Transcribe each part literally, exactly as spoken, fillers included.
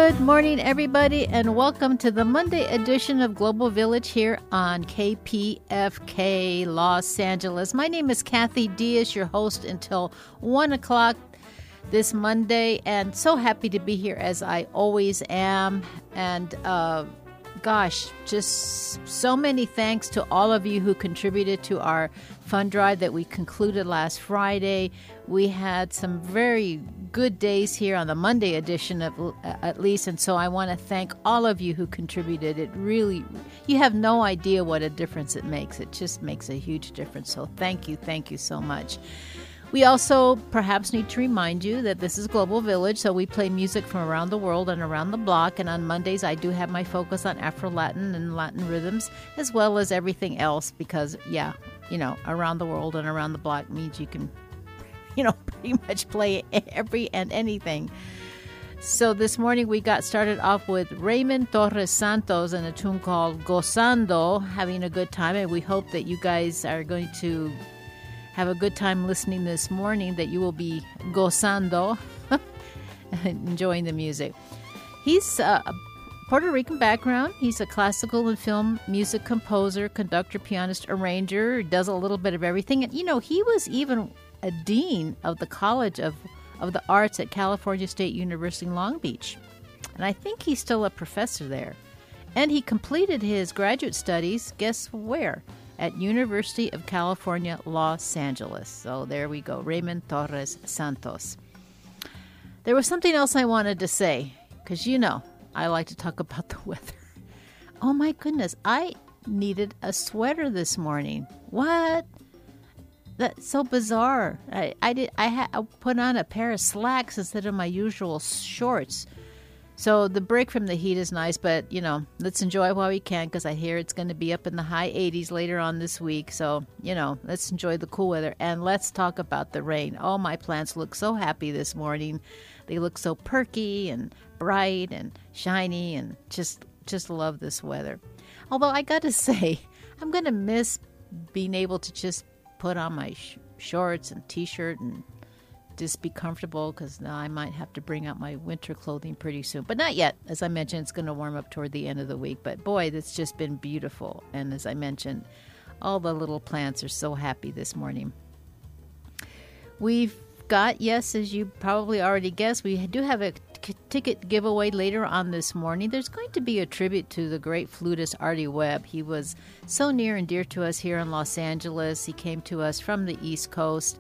Good morning, everybody, and welcome to the Monday edition of Global Village here on K P F K Los Angeles. My name is Kathy Diaz, your host until one o'clock this Monday, and so happy to be here as I always am. And uh, gosh, just so many thanks to all of you who contributed to our fund drive that we concluded last Friday. We had some very good days here on the Monday edition of, uh, at least, and so I want to thank all of you who contributed. It really, you have no idea what a difference it makes. It just makes a huge difference. So thank you, thank you so much. We also perhaps need to remind you that this is Global Village, so we play music from around the world and around the block. And on Mondays, I do have my focus on Afro-Latin and Latin rhythms, as well as everything else, because, yeah, you know, around the world and around the block means you can, you know, pretty much play every and anything. So this morning we got started off with Raymond Torres Santos and a tune called Gozando, having a good time. And we hope that you guys are going to have a good time listening this morning, that you will be gozando, enjoying the music. He's uh, a Puerto Rican background. He's a classical and film music composer, conductor, pianist, arranger, does a little bit of everything. And, you know, he was even a dean of the College of, of the Arts at California State University in Long Beach. And I think he's still a professor there. And he completed his graduate studies, guess where? At University of California, Los Angeles. So there we go, Raymond Torres Santos. There was something else I wanted to say, because you know, I like to talk about the weather. Oh my goodness, I needed a sweater this morning. What? That's so bizarre. I, I did. I had I put on a pair of slacks instead of my usual shorts. So the break from the heat is nice, but, you know, let's enjoy while we can, because I hear it's going to be up in the high eighties later on this week. So, you know, let's enjoy the cool weather. And let's talk about the rain. Oh, my plants look so happy this morning. They look so perky and bright and shiny, and just just love this weather. Although I got to say, I'm going to miss being able to just put on my sh- shorts and T-shirt and just be comfortable, because now I might have to bring out my winter clothing pretty soon. But not yet. As I mentioned, it's going to warm up toward the end of the week. But boy, it's just been beautiful. And as I mentioned, all the little plants are so happy this morning. We've got, yes, as you probably already guessed, we do have a t- ticket giveaway later on this morning. There's going to be a tribute to the great flutist Artie Webb. He was so near and dear to us here in Los Angeles. He came to us from the East Coast.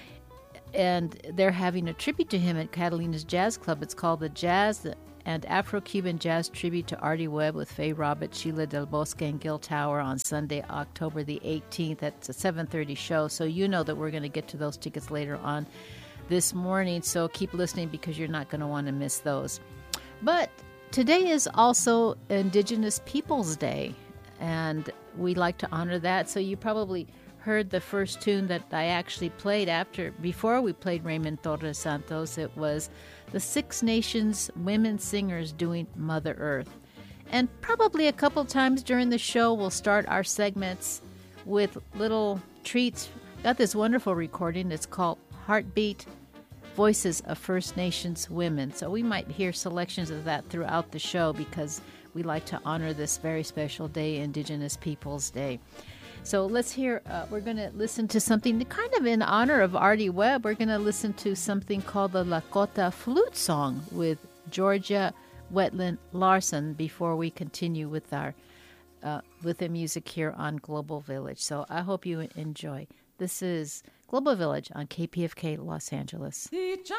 And they're having a tribute to him at Catalina's Jazz Club. It's called the Jazz and Afro-Cuban Jazz Tribute to Artie Webb with Faye Roberts, Sheila Del Bosque, and Gil Tower on Sunday, October the eighteenth. That's a seven thirty show. So you know that we're going to get to those tickets later on this morning. So keep listening, because you're not going to want to miss those. But today is also Indigenous Peoples Day, and we like to honor that. So you probably heard the first tune that I actually played after, before we played Raymond Torres Santos. It was the Six Nations women singers doing Mother Earth. And probably a couple times during the show, we'll start our segments with little treats. Got this wonderful recording. It's called Heartbeat, Voices of First Nations Women. So we might hear selections of that throughout the show, because we like to honor this very special day, Indigenous Peoples Day. So let's hear, uh, we're going to listen to something kind of in honor of Artie Webb. We're going to listen to something called the Lakota Flute Song with Georgia Wetland Larson before we continue with our uh, with the music here on Global Village. So I hope you enjoy. This is Global Village on K P F K Los Angeles.